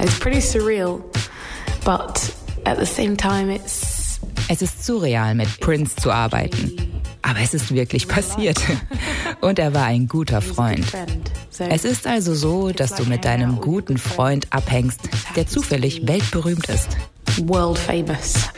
It's pretty surreal, but at the same time Es ist surreal, mit Prince zu arbeiten. Aber es ist wirklich passiert. Und er war ein guter Freund. Es ist also so, dass du mit deinem guten Freund abhängst, der zufällig weltberühmt ist. World famous.